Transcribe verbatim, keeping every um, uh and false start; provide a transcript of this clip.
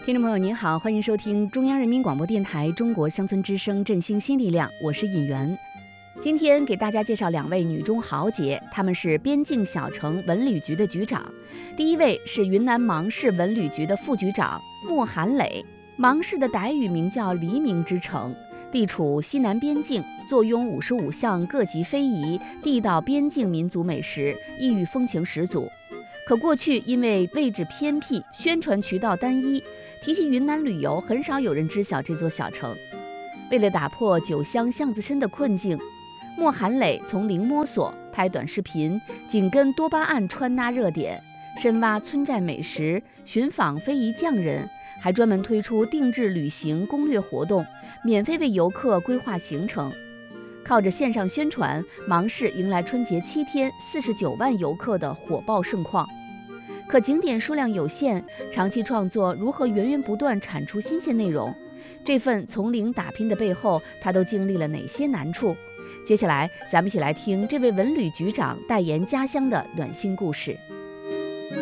听众朋友您好，欢迎收听中央人民广播电台中国乡村之声振兴新力量，我是尹媛。今天给大家介绍两位女中豪杰，她们是边境小城文旅局的局长。第一位是云南芒市文旅局的副局长莫寒磊。芒市的傣语名叫黎明之城，地处西南边境，坐拥五十五项各级非遗、地道边境民族美食，异域风情十足。可过去因为位置偏僻，宣传渠道单一，提起云南旅游，很少有人知晓这座小城。为了打破酒香巷子深的困境，莫寒磊从零摸索，拍短视频，紧跟多巴胺穿搭热点，深挖村寨美食，寻访非遗匠人，还专门推出定制旅行攻略活动，免费为游客规划行程。靠着线上宣传，芒市迎来春节七天四十九万游客的火爆盛况。可景点数量有限，长期创作如何源源不断产出新鲜内容？这份从零打拼的背后，他都经历了哪些难处？接下来咱们一起来听这位文旅局长代言家乡的暖心故事。